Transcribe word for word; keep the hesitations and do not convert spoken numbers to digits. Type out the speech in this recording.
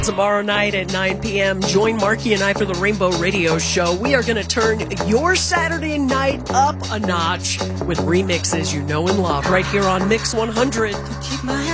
Tomorrow night at nine p.m., join Marky and I for the Rainbow Radio Show. We are going to turn your Saturday night up a notch with remixes you know and love right here on Mix one hundred. Keep my